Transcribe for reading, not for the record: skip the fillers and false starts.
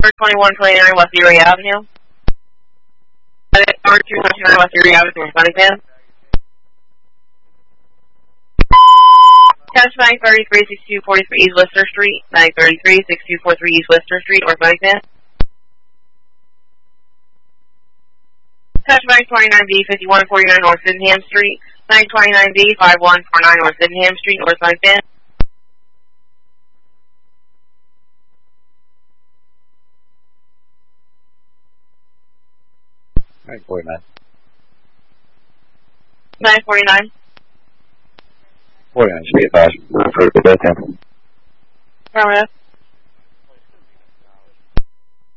number 2129 West Erie Avenue. Number 229 West Erie Avenue in Sunnyvale. Catch 933 6243 East Lister Street, 933 6243 East Lister Street, North Sunnyvale. Catch 929B 5149 North Sydenham Street, 929B 5149 North Sydenham Street, North Sunnyvale. Alright, 49. 949. 49, should be advised for the death temple. Affirmative.